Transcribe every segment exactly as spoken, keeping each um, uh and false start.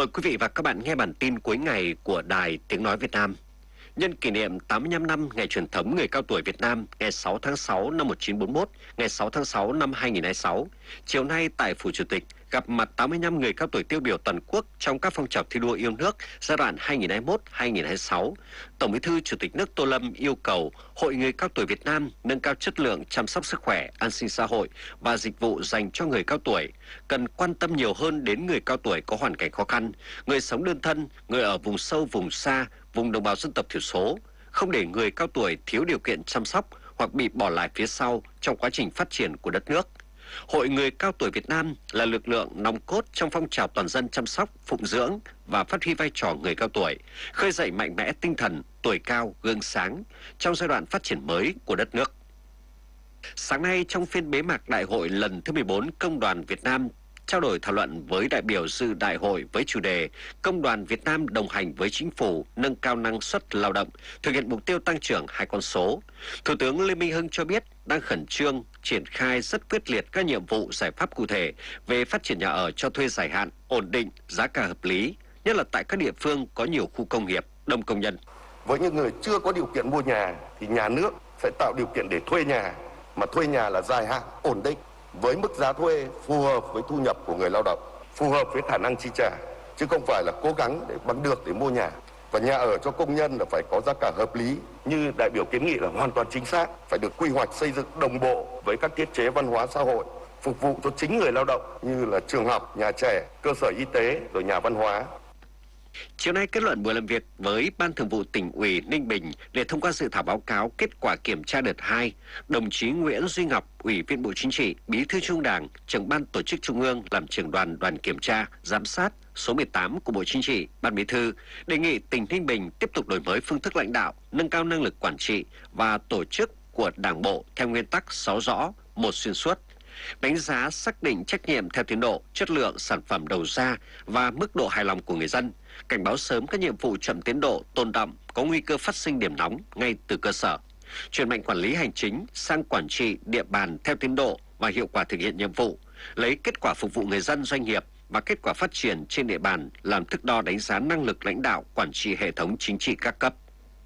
Mời quý vị và các bạn nghe bản tin cuối ngày của Đài Tiếng Nói Việt Nam. Nhân kỷ niệm tám mươi lăm năm ngày truyền thống người cao tuổi Việt Nam, ngày sáu tháng sáu năm một nghìn chín trăm bốn mươi mốt, ngày sáu tháng sáu năm hai nghìn không trăm hai mươi sáu, chiều nay tại Phủ Chủ tịch gặp mặt tám mươi lăm người cao tuổi tiêu biểu toàn quốc trong các phong trào thi đua yêu nước giai đoạn hai nghìn không trăm hai mươi mốt đến hai nghìn không trăm hai mươi sáu. Tổng Bí thư Chủ tịch nước Tô Lâm yêu cầu Hội người cao tuổi Việt Nam nâng cao chất lượng chăm sóc sức khỏe, an sinh xã hội và dịch vụ dành cho người cao tuổi, cần quan tâm nhiều hơn đến người cao tuổi có hoàn cảnh khó khăn, người sống đơn thân, người ở vùng sâu, vùng xa, vùng đồng bào dân tộc thiểu số, không để người cao tuổi thiếu điều kiện chăm sóc hoặc bị bỏ lại phía sau trong quá trình phát triển của đất nước. Hội người cao tuổi Việt Nam là lực lượng nòng cốt trong phong trào toàn dân chăm sóc, phụng dưỡng và phát huy vai trò người cao tuổi, khơi dậy mạnh mẽ tinh thần tuổi cao gương sáng trong giai đoạn phát triển mới của đất nước. Sáng nay, trong phiên bế mạc Đại hội lần thứ mười bốn Công đoàn Việt Nam, trao đổi thảo luận với đại biểu dự đại hội với chủ đề Công đoàn Việt Nam đồng hành với chính phủ nâng cao năng suất lao động, thực hiện mục tiêu tăng trưởng hai con số, Thủ tướng Lê Minh Hưng cho biết đang khẩn trương triển khai rất quyết liệt các nhiệm vụ giải pháp cụ thể về phát triển nhà ở cho thuê dài hạn, ổn định, giá cả hợp lý, nhất là tại các địa phương có nhiều khu công nghiệp, đông công nhân. Với những người chưa có điều kiện mua nhà thì nhà nước sẽ tạo điều kiện để thuê nhà, mà thuê nhà là dài hạn, ổn định, với mức giá thuê phù hợp với thu nhập của người lao động, phù hợp với khả năng chi trả, chứ không phải là cố gắng để bằng được để mua nhà. Và nhà ở cho công nhân là phải có giá cả hợp lý, như đại biểu kiến nghị là hoàn toàn chính xác, phải được quy hoạch xây dựng đồng bộ với các thiết chế văn hóa xã hội, phục vụ cho chính người lao động như là trường học, nhà trẻ, cơ sở y tế, rồi nhà văn hóa. Chiều nay kết luận buổi làm việc với Ban Thường vụ Tỉnh ủy Ninh Bình để thông qua dự thảo báo cáo kết quả kiểm tra đợt hai, đồng chí Nguyễn Duy Ngọc, Ủy viên Bộ Chính trị, Bí thư Trung ương Đảng, Trưởng ban Tổ chức Trung ương làm trưởng đoàn đoàn kiểm tra, giám sát số mười tám của Bộ Chính trị, Ban Bí thư đề nghị tỉnh Ninh Bình tiếp tục đổi mới phương thức lãnh đạo, nâng cao năng lực quản trị và tổ chức của Đảng bộ theo nguyên tắc sáu rõ, một xuyên suốt. Đánh giá xác định trách nhiệm theo tiến độ, chất lượng sản phẩm đầu ra và mức độ hài lòng của người dân, cảnh báo sớm các nhiệm vụ chậm tiến độ, tồn đọng, có nguy cơ phát sinh điểm nóng ngay từ cơ sở, chuyển mạnh quản lý hành chính sang quản trị địa bàn theo tiến độ và hiệu quả thực hiện nhiệm vụ, lấy kết quả phục vụ người dân, doanh nghiệp và kết quả phát triển trên địa bàn làm thước đo đánh giá năng lực lãnh đạo, quản trị hệ thống chính trị các cấp.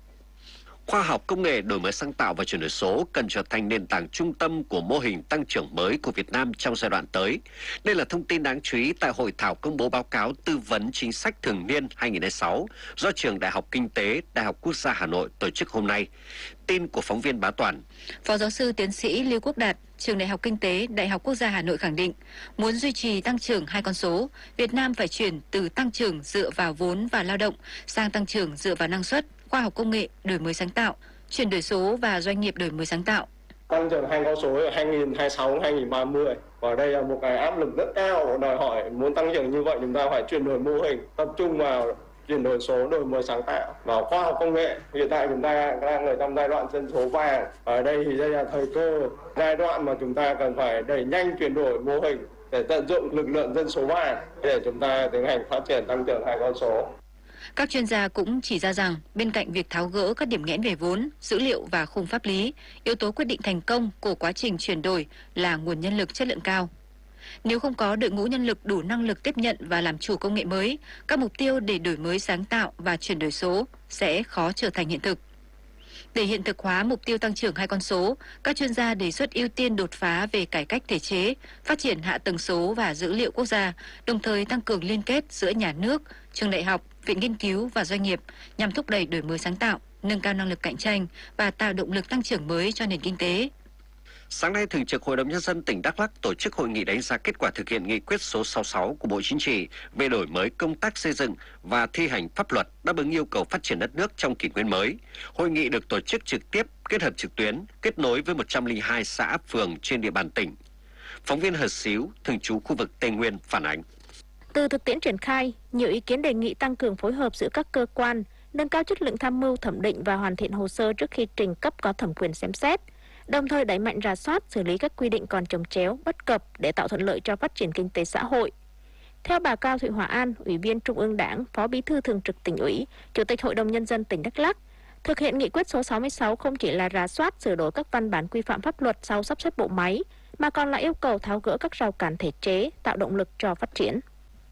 Khoa học công nghệ, đổi mới sáng tạo và chuyển đổi số cần trở thành nền tảng trung tâm của mô hình tăng trưởng mới của Việt Nam trong giai đoạn tới. Đây là thông tin đáng chú ý tại hội thảo công bố báo cáo tư vấn chính sách thường niên hai nghìn không trăm lẻ sáu do Trường Đại học Kinh tế, Đại học Quốc gia Hà Nội tổ chức hôm nay. Tin của phóng viên Bá Toàn. Phó giáo sư tiến sĩ Lưu Quốc Đạt, Trường Đại học Kinh tế, Đại học Quốc gia Hà Nội khẳng định, muốn duy trì tăng trưởng hai con số, Việt Nam phải chuyển từ tăng trưởng dựa vào vốn và lao động sang tăng trưởng dựa vào năng suất, khoa học công nghệ, đổi mới sáng tạo, chuyển đổi số và doanh nghiệp đổi mới sáng tạo. Tăng trưởng hai con số ở hai nghìn không trăm hai mươi sáu đến hai nghìn không trăm ba mươi và đây là một cái áp lực rất cao, đòi hỏi muốn tăng trưởng như vậy chúng ta phải chuyển đổi mô hình, tập trung vào chuyển đổi số, đổi mới sáng tạo và khoa học công nghệ. Hiện tại chúng ta đang ở trong giai đoạn dân số vàng, ở đây thì đây là thời cơ, giai đoạn mà chúng ta cần phải đẩy nhanh chuyển đổi mô hình để tận dụng lực lượng dân số vàng để chúng ta tiến hành phát triển tăng trưởng hai con số. Các chuyên gia cũng chỉ ra rằng bên cạnh việc tháo gỡ các điểm nghẽn về vốn, dữ liệu và khung pháp lý, yếu tố quyết định thành công của quá trình chuyển đổi là nguồn nhân lực chất lượng cao. Nếu không có đội ngũ nhân lực đủ năng lực tiếp nhận và làm chủ công nghệ mới, các mục tiêu để đổi mới sáng tạo và chuyển đổi số sẽ khó trở thành hiện thực. Để hiện thực hóa mục tiêu tăng trưởng hai con số, các chuyên gia đề xuất ưu tiên đột phá về cải cách thể chế, phát triển hạ tầng số và dữ liệu quốc gia, đồng thời tăng cường liên kết giữa nhà nước, trường đại học, viện nghiên cứu và doanh nghiệp nhằm thúc đẩy đổi mới sáng tạo, nâng cao năng lực cạnh tranh và tạo động lực tăng trưởng mới cho nền kinh tế. Sáng nay, Thường trực Hội đồng Nhân dân tỉnh Đắk Lắk tổ chức hội nghị đánh giá kết quả thực hiện nghị quyết số sáu mươi sáu của Bộ Chính trị về đổi mới công tác xây dựng và thi hành pháp luật đáp ứng yêu cầu phát triển đất nước trong kỷ nguyên mới. Hội nghị được tổ chức trực tiếp, kết hợp trực tuyến, kết nối với một trăm lẻ hai xã, phường trên địa bàn tỉnh. Phóng viên Hờ Xíu, thường trú khu vực Tây Nguyên phản ánh. Từ thực tiễn triển khai, nhiều ý kiến đề nghị tăng cường phối hợp giữa các cơ quan, nâng cao chất lượng tham mưu thẩm định và hoàn thiện hồ sơ trước khi trình cấp có thẩm quyền xem xét, đồng thời đẩy mạnh rà soát, xử lý các quy định còn chồng chéo, bất cập để tạo thuận lợi cho phát triển kinh tế xã hội. Theo bà Cao Thị Hòa An, Ủy viên Trung ương Đảng, Phó Bí thư Thường trực Tỉnh ủy, Chủ tịch Hội đồng Nhân dân tỉnh Đắk Lắk, thực hiện nghị quyết số sáu mươi sáu không chỉ là rà soát, sửa đổi các văn bản quy phạm pháp luật sau sắp xếp bộ máy, mà còn là yêu cầu tháo gỡ các rào cản thể chế, tạo động lực cho phát triển.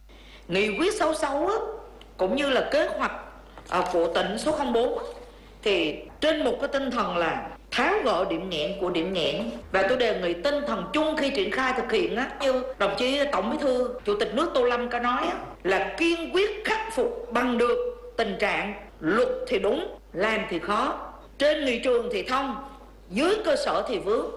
nghị quyết sáu sáu á, cũng như là kế hoạch à, của tỉnh số không bốn á, thì trên một cái tinh thần là tháo gỡ điểm nghẽn của điểm nghẽn, và tôi đề nghị tinh thần chung khi triển khai thực hiện á, như đồng chí Tổng Bí thư Chủ tịch nước Tô Lâm có nói á, là kiên quyết khắc phục bằng được tình trạng luật thì đúng, làm thì khó, trên nghị trường thì thông, dưới cơ sở thì vướng.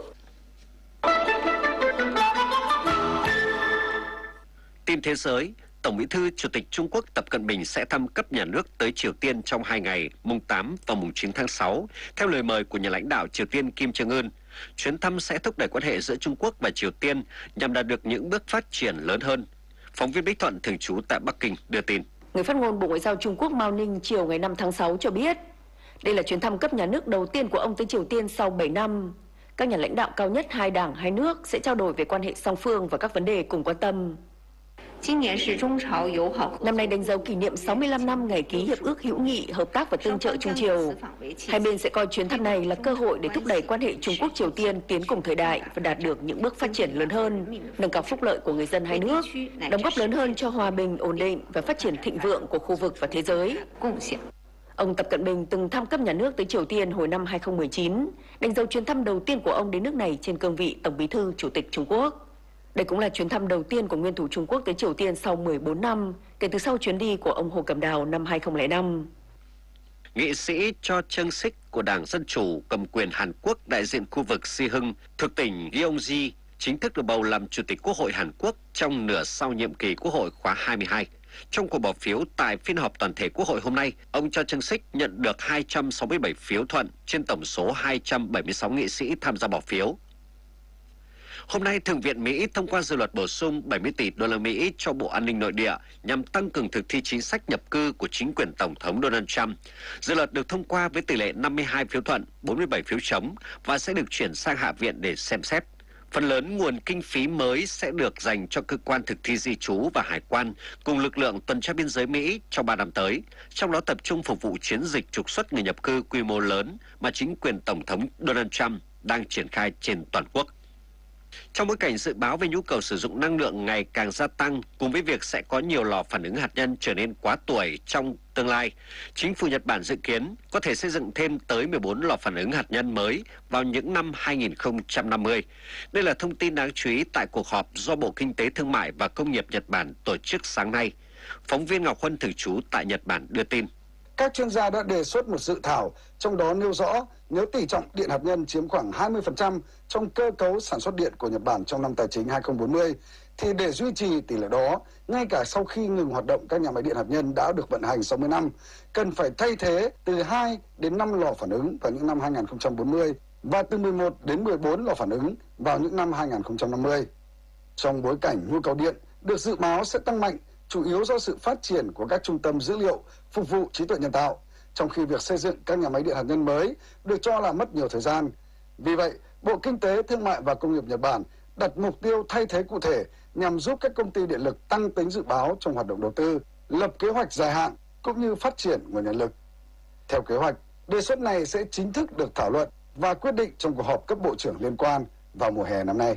Tin thế giới, Tổng Bí thư Chủ tịch Trung Quốc Tập Cận Bình sẽ thăm cấp nhà nước tới Triều Tiên trong hai ngày, mùng tám và mùng chín tháng sáu, theo lời mời của nhà lãnh đạo Triều Tiên Kim Jong Un. Chuyến thăm sẽ thúc đẩy quan hệ giữa Trung Quốc và Triều Tiên nhằm đạt được những bước phát triển lớn hơn. Phóng viên Bích Thuận thường trú tại Bắc Kinh đưa tin. Người phát ngôn Bộ Ngoại giao Trung Quốc Mao Ninh chiều ngày năm tháng sáu cho biết, đây là chuyến thăm cấp nhà nước đầu tiên của ông tới Triều Tiên sau bảy năm. Các nhà lãnh đạo cao nhất hai đảng, hai nước sẽ trao đổi về quan hệ song phương và các vấn đề cùng quan tâm. Năm nay đánh dấu kỷ niệm sáu mươi lăm năm ngày ký Hiệp ước hữu nghị, hợp tác và tương trợ Trung Triều. Hai bên sẽ coi chuyến thăm này là cơ hội để thúc đẩy quan hệ Trung Quốc-Triều Tiên tiến cùng thời đại và đạt được những bước phát triển lớn hơn, nâng cao phúc lợi của người dân hai nước, đóng góp lớn hơn cho hòa bình, ổn định và phát triển thịnh vượng của khu vực và thế giới. Ông Tập Cận Bình từng thăm cấp nhà nước tới Triều Tiên hồi năm hai không một chín, đánh dấu chuyến thăm đầu tiên của ông đến nước này trên cương vị Tổng Bí thư Chủ tịch Trung Quốc. Đây cũng là chuyến thăm đầu tiên của nguyên thủ Trung Quốc tới Triều Tiên sau mười bốn năm, kể từ sau chuyến đi của ông Hồ Cẩm Đào năm hai không không năm. Nghị sĩ Cho Chang Sik của Đảng Dân Chủ cầm quyền Hàn Quốc đại diện khu vực Si Hưng thuộc tỉnh Gyeonggi chính thức được bầu làm Chủ tịch Quốc hội Hàn Quốc trong nửa sau nhiệm kỳ Quốc hội khóa hai mươi hai. Trong cuộc bỏ phiếu tại phiên họp toàn thể Quốc hội hôm nay, ông Cho Chang Sik nhận được hai trăm sáu mươi bảy phiếu thuận trên tổng số hai trăm bảy mươi sáu nghị sĩ tham gia bỏ phiếu. Hôm nay, Thượng viện Mỹ thông qua dự luật bổ sung bảy mươi tỷ đô la Mỹ cho Bộ An ninh Nội địa nhằm tăng cường thực thi chính sách nhập cư của chính quyền Tổng thống Donald Trump. Dự luật được thông qua với tỷ lệ năm mươi hai phiếu thuận, bốn mươi bảy phiếu chống và sẽ được chuyển sang Hạ viện để xem xét. Phần lớn nguồn kinh phí mới sẽ được dành cho cơ quan thực thi di trú và hải quan cùng lực lượng tuần tra biên giới Mỹ trong ba năm tới, trong đó tập trung phục vụ chiến dịch trục xuất người nhập cư quy mô lớn mà chính quyền Tổng thống Donald Trump đang triển khai trên toàn quốc. Trong bối cảnh dự báo về nhu cầu sử dụng năng lượng ngày càng gia tăng cùng với việc sẽ có nhiều lò phản ứng hạt nhân trở nên quá tuổi trong tương lai, chính phủ Nhật Bản dự kiến có thể xây dựng thêm tới mười bốn lò phản ứng hạt nhân mới vào những năm hai nghìn không trăm năm mươi. Đây là thông tin đáng chú ý tại cuộc họp do Bộ Kinh tế Thương mại và Công nghiệp Nhật Bản tổ chức sáng nay. Phóng viên Ngọc Huân thường trú tại Nhật Bản đưa tin. Các chuyên gia đã đề xuất một dự thảo, trong đó nêu rõ nếu tỷ trọng điện hạt nhân chiếm khoảng hai mươi phần trăm trong cơ cấu sản xuất điện của Nhật Bản trong năm tài chính hai không bốn không, thì để duy trì tỷ lệ đó, ngay cả sau khi ngừng hoạt động các nhà máy điện hạt nhân đã được vận hành sáu mươi năm, cần phải thay thế từ hai đến năm lò phản ứng vào những năm hai nghìn không trăm bốn mươi và từ mười một đến mười bốn lò phản ứng vào những năm hai nghìn không trăm năm mươi. Trong bối cảnh nhu cầu điện được dự báo sẽ tăng mạnh, chủ yếu do sự phát triển của các trung tâm dữ liệu phục vụ trí tuệ nhân tạo, trong khi việc xây dựng các nhà máy điện hạt nhân mới được cho là mất nhiều thời gian. Vì vậy, Bộ Kinh tế, Thương mại và Công nghiệp Nhật Bản đặt mục tiêu thay thế cụ thể nhằm giúp các công ty điện lực tăng tính dự báo trong hoạt động đầu tư, lập kế hoạch dài hạn cũng như phát triển nguồn nhân lực. Theo kế hoạch, đề xuất này sẽ chính thức được thảo luận và quyết định trong cuộc họp cấp bộ trưởng liên quan vào mùa hè năm nay.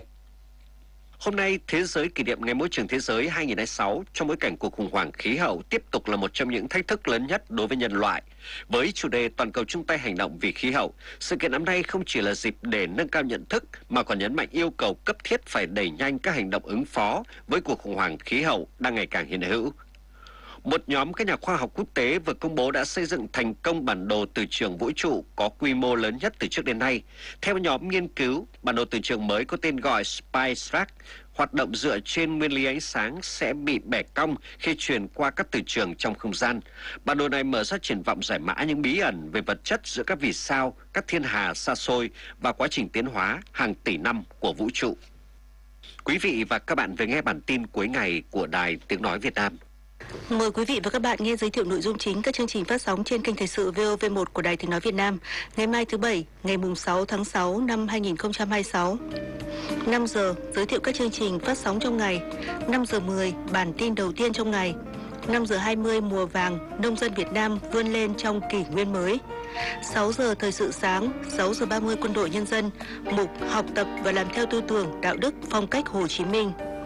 Hôm nay, thế giới kỷ niệm Ngày Môi trường Thế giới hai nghìn không trăm hai mươi sáu trong bối cảnh cuộc khủng hoảng khí hậu tiếp tục là một trong những thách thức lớn nhất đối với nhân loại. Với chủ đề toàn cầu chung tay hành động vì khí hậu, sự kiện năm nay không chỉ là dịp để nâng cao nhận thức mà còn nhấn mạnh yêu cầu cấp thiết phải đẩy nhanh các hành động ứng phó với cuộc khủng hoảng khí hậu đang ngày càng hiện hữu. Một nhóm các nhà khoa học quốc tế vừa công bố đã xây dựng thành công bản đồ từ trường vũ trụ có quy mô lớn nhất từ trước đến nay. Theo nhóm nghiên cứu, bản đồ từ trường mới có tên gọi SPICE-RAC hoạt động dựa trên nguyên lý ánh sáng sẽ bị bẻ cong khi truyền qua các từ trường trong không gian. Bản đồ này mở ra triển vọng giải mã những bí ẩn về vật chất giữa các vì sao, các thiên hà xa xôi và quá trình tiến hóa hàng tỷ năm của vũ trụ. Quý vị và các bạn vừa nghe bản tin cuối ngày của Đài Tiếng Nói Việt Nam. Mời quý vị và các bạn nghe giới thiệu nội dung chính các chương trình phát sóng trên kênh Thời sự vê o vê một của Đài Tiếng Nói Việt Nam ngày mai thứ Bảy, ngày sáu tháng sáu năm hai nghìn không trăm hai mươi sáu. năm giờ, giới thiệu các chương trình phát sóng trong ngày. năm giờ mười, bản tin đầu tiên trong ngày. năm giờ hai mươi, mùa vàng, nông dân Việt Nam vươn lên trong kỷ nguyên mới. sáu giờ, thời sự sáng. sáu giờ ba mươi, quân đội nhân dân, mục học tập và làm theo tư tưởng, đạo đức, phong cách Hồ Chí Minh.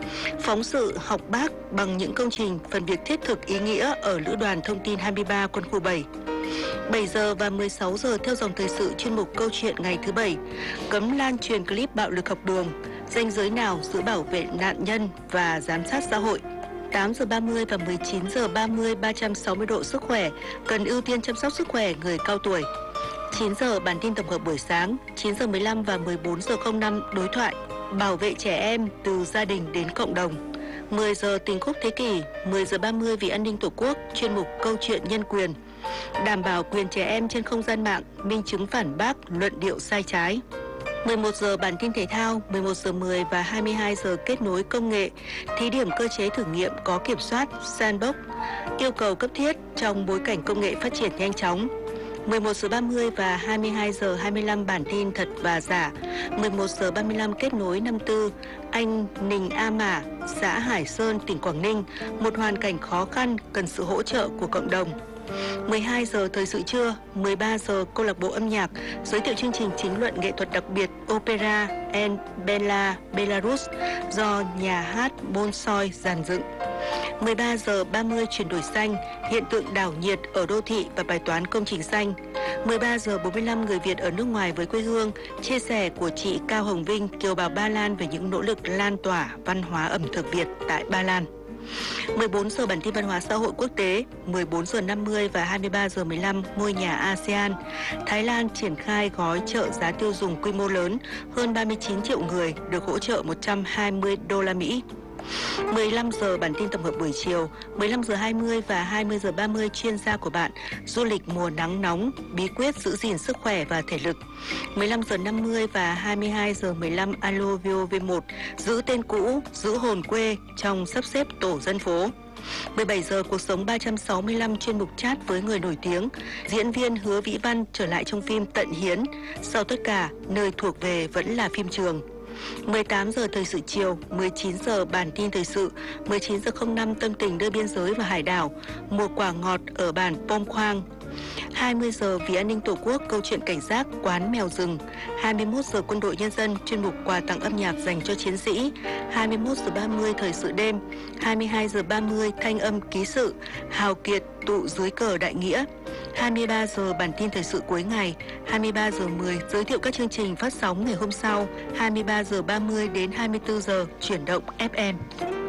Phóng sự học Bác bằng những công trình phần việc thiết thực ý nghĩa ở Lữ đoàn Thông tin hai mươi ba Quân khu bảy. bảy giờ và mười sáu giờ theo dòng thời sự chuyên mục Câu chuyện ngày thứ bảy. Cấm lan truyền clip bạo lực học đường, ranh giới nào giữa bảo vệ nạn nhân và giám sát xã hội. tám giờ ba mươi và mười chín giờ ba mươi ba trăm sáu mươi độ sức khỏe, cần ưu tiên chăm sóc sức khỏe người cao tuổi. chín giờ bản tin tổng hợp buổi sáng, chín giờ mười lăm và mười bốn giờ không năm đối thoại, bảo vệ trẻ em từ gia đình đến cộng đồng. mười giờ tình khúc thế kỷ, mười giờ ba mươi vì an ninh Tổ quốc, chuyên mục Câu chuyện nhân quyền. Đảm bảo quyền trẻ em trên không gian mạng, minh chứng phản bác luận điệu sai trái. mười một giờ bản tin thể thao, mười một giờ mười và hai mươi hai giờ kết nối công nghệ, thí điểm cơ chế thử nghiệm có kiểm soát sandbox, yêu cầu cấp thiết trong bối cảnh công nghệ phát triển nhanh chóng. mười một giờ ba mươi và hai mươi hai giờ hai mươi lăm bản tin thật và giả. mười một giờ ba mươi lăm kết nối năm tư, anh Ninh A Mả, xã Hải Sơn, tỉnh Quảng Ninh, một hoàn cảnh khó khăn cần sự hỗ trợ của cộng đồng. mười hai giờ thời sự trưa, mười ba giờ câu lạc bộ âm nhạc giới thiệu chương trình chính luận nghệ thuật đặc biệt Opera and Bella Belarus do nhà hát Bolshoi dàn dựng. mười ba giờ ba mươi chuyển đổi xanh, hiện tượng đảo nhiệt ở đô thị và bài toán công trình xanh. mười ba giờ bốn mươi lăm người Việt ở nước ngoài với quê hương, chia sẻ của chị Cao Hồng Vinh, kiều bào Ba Lan về những nỗ lực lan tỏa văn hóa ẩm thực Việt tại Ba Lan. mười bốn giờ bản tin văn hóa xã hội quốc tế, mười bốn giờ năm mươi và hai mươi ba giờ mười lăm ngôi nhà a sê an. Thái Lan triển khai gói trợ giá tiêu dùng quy mô lớn, hơn ba mươi chín triệu người được hỗ trợ một trăm hai mươi đô la Mỹ. mười lăm giờ bản tin tổng hợp buổi chiều, mười lăm giờ hai mươi và hai mươi giờ ba mươi chuyên gia của bạn, du lịch mùa nắng nóng, bí quyết giữ gìn sức khỏe và thể lực. mười lăm giờ năm mươi và hai mươi hai giờ mười lăm Alo vê o vê một, giữ tên cũ, giữ hồn quê trong sắp xếp tổ dân phố. mười bảy giờ cuộc sống ba trăm sáu mươi lăm chuyên mục chat với người nổi tiếng, diễn viên Hứa Vĩ Văn trở lại trong phim Tận Hiến, sau tất cả, nơi thuộc về vẫn là phim trường. mười tám giờ thời sự chiều, mười chín giờ bản tin thời sự, mười chín giờ không năm tâm tình nơi biên giới và hải đảo, mùa quả ngọt ở bản Pom Khoang. hai mươi giờ vì an ninh Tổ quốc, câu chuyện cảnh giác quán mèo rừng. hai mươi mốt giờ quân đội nhân dân, chuyên mục quà tặng âm nhạc dành cho chiến sĩ. hai mươi mốt giờ ba mươi thời sự đêm, hai mươi hai giờ ba mươi thanh âm ký sự, hào kiệt tụ dưới cờ đại nghĩa. hai mươi ba giờ bản tin thời sự cuối ngày, hai mươi ba giờ mười giới thiệu các chương trình phát sóng ngày hôm sau, hai mươi ba giờ ba mươi đến hai mươi tư giờ chuyển động ép em.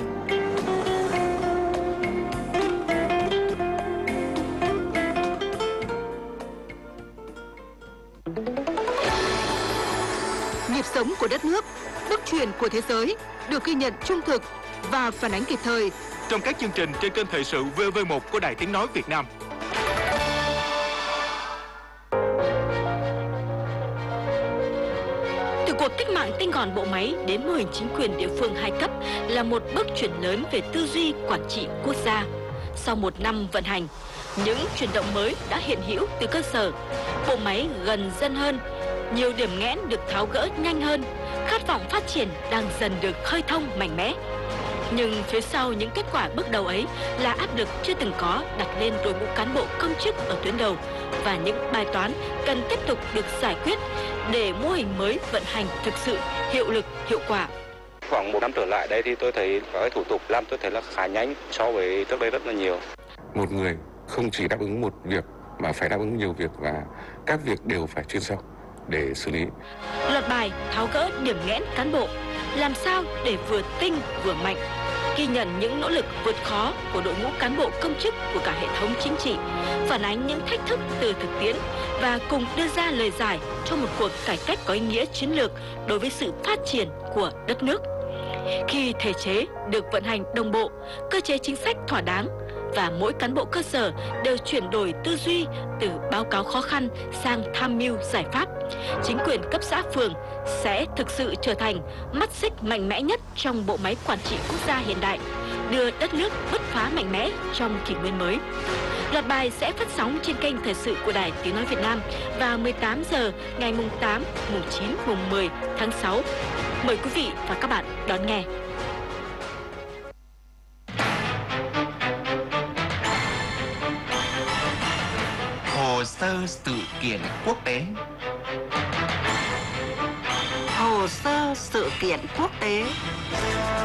Nhịp sống của đất nước, bước chuyển của thế giới được ghi nhận trung thực và phản ánh kịp thời trong các chương trình trên kênh thời sự vê o vê một của Đài Tiếng nói Việt Nam. Từ cuộc cách mạng tinh gọn bộ máy đến mô hình chính quyền địa phương hai cấp là một bước chuyển lớn về tư duy quản trị quốc gia. Sau một năm vận hành, những chuyển động mới đã hiện hữu từ cơ sở, bộ máy gần dân hơn, nhiều điểm nghẽn được tháo gỡ nhanh hơn, khát vọng phát triển đang dần được khơi thông mạnh mẽ. Nhưng phía sau những kết quả bước đầu ấy là áp lực chưa từng có đặt lên đội ngũ cán bộ công chức ở tuyến đầu và những bài toán cần tiếp tục được giải quyết để mô hình mới vận hành thực sự hiệu lực, hiệu quả. Khoảng một năm trở lại đây thì tôi thấy các cái thủ tục làm tôi thấy là khá nhanh so với trước đây rất là nhiều. Một người không chỉ đáp ứng một việc mà phải đáp ứng nhiều việc và các việc đều phải chuyên sâu để xử lý. Loạt bài tháo gỡ điểm nghẽn cán bộ, làm sao để vừa tinh vừa mạnh, ghi nhận những nỗ lực vượt khó của đội ngũ cán bộ công chức của cả hệ thống chính trị, phản ánh những thách thức từ thực tiễn và cùng đưa ra lời giải cho một cuộc cải cách có ý nghĩa chiến lược đối với sự phát triển của đất nước. Khi thể chế được vận hành đồng bộ, cơ chế chính sách thỏa đáng và mỗi cán bộ cơ sở đều chuyển đổi tư duy từ báo cáo khó khăn sang tham mưu giải pháp, chính quyền cấp xã phường sẽ thực sự trở thành mắt xích mạnh mẽ nhất trong bộ máy quản trị quốc gia hiện đại, đưa đất nước bứt phá mạnh mẽ trong kỷ nguyên mới. Loạt bài sẽ phát sóng trên kênh thời sự của Đài Tiếng nói Việt Nam vào mười tám giờ ngày mùng tám, mùng chín, mùng mười tháng sáu. Mời quý vị và các bạn đón nghe. Hồ sơ sự kiện quốc tế. Hồ sơ sự kiện quốc tế.